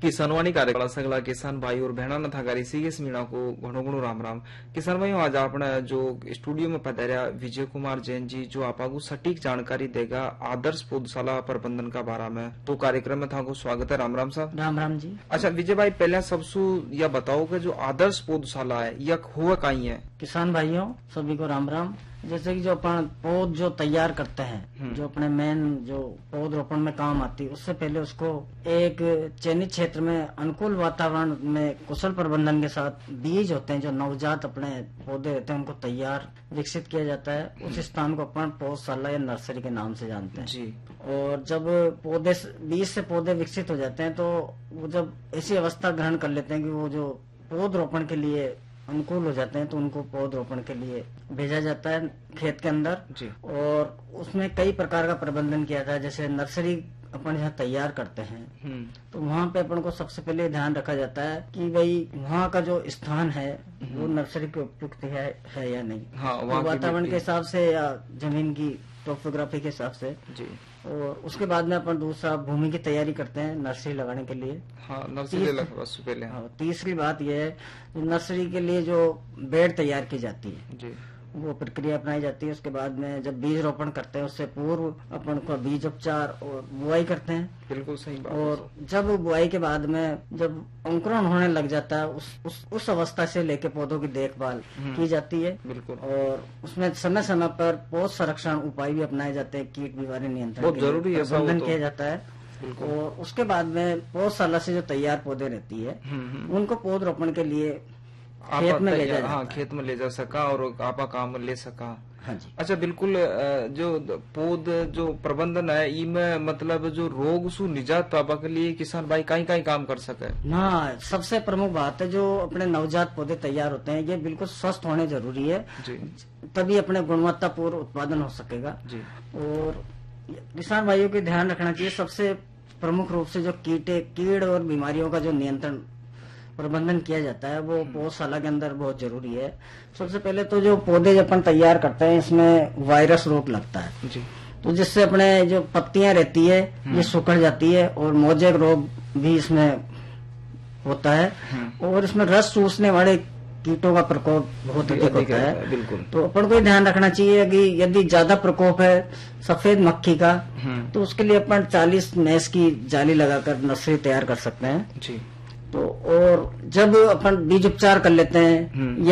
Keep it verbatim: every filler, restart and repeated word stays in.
किसानवाणी कार्यक्रम सगला किसान भाई और बहना न था करी सी मीणा को घणो घणो राम राम। किसान भाई आज आपने जो स्टूडियो में पधारा विजय कुमार जैन जी जो आपको सटीक जानकारी देगा आदर्श पौधशाला प्रबंधन का बारे में, तो कार्यक्रम में था को स्वागत है। राम राम साहब। राम राम जी। अच्छा विजय भाई, पहले सबसु यह बताओ कि जो आदर्श पौधशाला है यह हुआ कहीं है? किसान भाइयों सभी को राम राम। जैसे कि जो अपन पौध जो तैयार करते हैं, जो अपने मेन जो पौध रोपण में काम आती है, उससे पहले उसको एक चयनित क्षेत्र में अनुकूल वातावरण में कुशल प्रबंधन के साथ बीज होते हैं जो नवजात अपने पौधे रहते हैं उनको तैयार विकसित किया जाता है। उस स्थान को अपन पौधशाला या नर्सरी के नाम से जानते हैं जी। और जब पौधे बीज से पौधे विकसित हो जाते हैं तो वो जब ऐसी अवस्था ग्रहण कर लेते हैं कि वो जो पौध रोपण के लिए अनुकूल हो जाते हैं तो उनको पौध रोपण के लिए भेजा जाता है खेत के अंदर जी। और उसमें कई प्रकार का प्रबंधन किया जाता है। जैसे नर्सरी अपन यहाँ तैयार करते हैं तो वहाँ पे अपन को सबसे पहले ध्यान रखा जाता है कि भाई वहाँ का जो स्थान है वो नर्सरी के उपयुक्त है, है या नहीं। हाँ, तो वातावरण के हिसाब से या जमीन की टोपोग्राफी के हिसाब से जी। और उसके बाद में अपन दूसरा भूमि की तैयारी करते हैं नर्सरी लगाने के लिए। हाँ, नर्सरी पहले हाँ, तीसरी बात यह है नर्सरी के लिए जो बेड तैयार की जाती है जी, वो प्रक्रिया अपनाई जाती है। उसके बाद में जब बीज रोपण करते हैं उससे पूर्व अपन को बीज उपचार और बुआई करते हैं। बिल्कुल सही बात। और जब बुआई के बाद में जब अंकुरण होने लग जाता है उस उस, उस अवस्था से लेके पौधों की देखभाल की जाती है। बिल्कुल। और उसमें समय समय पर पौध संरक्षण उपाय भी अपनाए जाते हैं, कीट बीमारी नियंत्रण बहुत जरूरी है, प्रबंधन किया जाता है। और उसके बाद में पौधशाला से जो तैयार पौधे रहती है उनको पौध रोपण के लिए खेत में ले जा हाँ खेत में ले जा सका और आपा काम ले सका। हाँ जी। अच्छा बिल्कुल। जो पौध जो प्रबंधन है इनमें मतलब जो रोग सु निजात पापा के लिए किसान भाई कहीं कहीं काम कर सके ना, सबसे प्रमुख बात है जो अपने नवजात पौधे तैयार होते हैं ये बिल्कुल स्वस्थ होने जरूरी है जी। तभी अपने गुणवत्तापूर्ण उत्पादन हो सकेगा जी। और किसान भाइयों को ध्यान रखना चाहिए सबसे प्रमुख रूप से जो कीटे कीड़ और बीमारियों का जो नियंत्रण प्रबंधन किया जाता है वो पौधशाला के अंदर बहुत जरूरी है। सबसे पहले तो जो पौधे अपन तैयार करते हैं इसमें वायरस रोग लगता है जी। तो जिससे अपने जो पत्तियां रहती है ये सुखड़ जाती है और मोजेक रोग भी इसमें होता है। और इसमें रस चूसने वाले कीटों का प्रकोप बहुत अधिक होता है। बिल्कुल। तो अपन को ध्यान रखना चाहिए कि यदि ज्यादा प्रकोप है सफेद मक्खी का तो उसके लिए अपन चालीस मैस की जाली लगाकर नर्सरी तैयार कर सकते हैं जी। तो और जब अपन बीज उपचार कर लेते हैं या